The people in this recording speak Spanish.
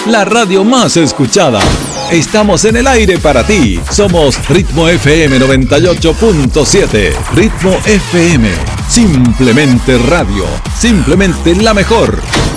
la radio más escuchada. Estamos en el aire para ti. Somos Ritmo FM 98.7. Ritmo FM. Simplemente radio. Simplemente la mejor.